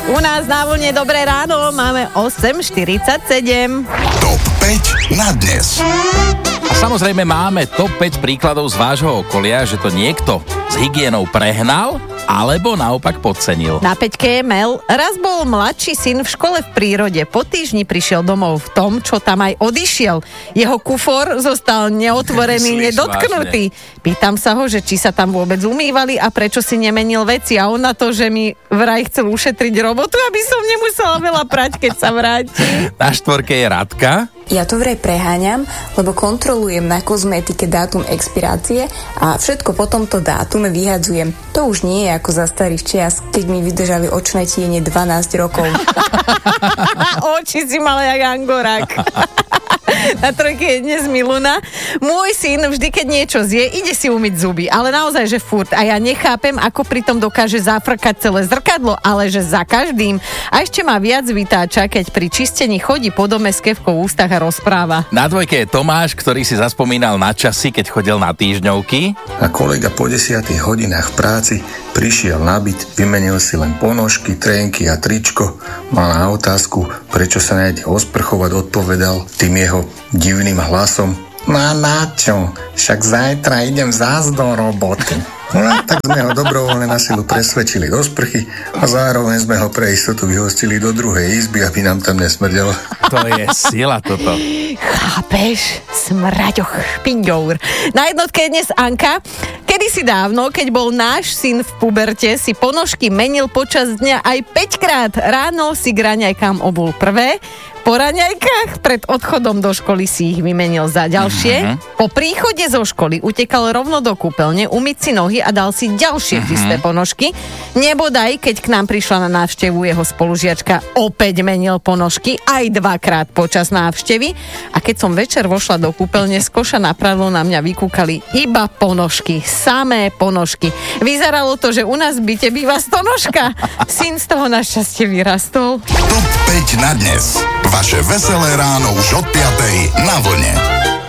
U nás na vlne Dobré ráno máme 8:47. Top 5 na dnes. A samozrejme máme top 5 príkladov z vášho okolia, že to niekto s hygienou prehnal alebo naopak podcenil. Na 5 je Mel. Raz bol mladší syn v škole v prírode. Po týždni prišiel domov v tom, čo tam aj odišiel. Jeho kufor zostal neotvorený, nedotknutý. Pýtam sa ho, že či sa tam vôbec umývali a prečo si nemenil veci. A on na to, že mi vraj chcel ušetriť robotu, aby som nemusela veľa prať, keď sa vráti. Na 4 je Radka. Ja to vraj preháňam, lebo kontrolujem na kozmetike dátum expirácie a všetko po tomto dátume vyhadzujem. To už nie je ako za starých čias, keď mi vydržali očné tiene 12 rokov. Oči si mala jak angorák. Na 3 je dnes Miluna. Môj syn vždy, keď niečo zje, ide si umyť zuby. Ale naozaj, že furt. A ja nechápem, ako pritom dokáže zafrkať celé zrkadlo, ale že za každým. A ešte má viac vytáča, keď pri čistení chodí po dome s kefkou v ústach a rozpráva. Na 2 je Tomáš, ktorý si zaspomínal na časy, keď chodil na týždňovky. A kolega po 10 hodinách v práci prišiel na byt, vymenil si len ponožky, trenky a tričko. Mal na otázku, prečo sa nejde osprchovať, odpovedal tým jeho divným hlasom: No na čo? Však zajtra idem zás do roboty. No tak sme ho dobrovoľne na silu presvedčili do sprchy a zároveň sme ho pre istotu vyhostili do druhej izby, aby nám tam nesmrdelo. To je sila toto. Chápeš? Smraďoch, špinďour. Na jednotke je dnes Anka. Kedysi dávno, keď bol náš syn v puberte, si ponožky menil počas dňa aj 5-krát. Ráno si k raňajkám obul prvé, po raňajkách pred odchodom do školy si ich vymenil za ďalšie. Po príchode zo školy utekal rovno do kúpeľne, umyť si nohy a dal si ďalšie čisté ponožky. Nebodaj, keď k nám prišla na návštevu jeho spolužiačka, opäť menil ponožky aj 2-krát počas návštevy. A keď som večer vošla do kúpeľne, z koša na prádlo na mňa vykúkali iba ponožky. Samé ponožky. Vyzeralo to, že u nás v byte býva stonožka. Syn z toho našťastie vyrastol. Top 5 na dnes. Vaše veselé ráno už od 5 na vlne.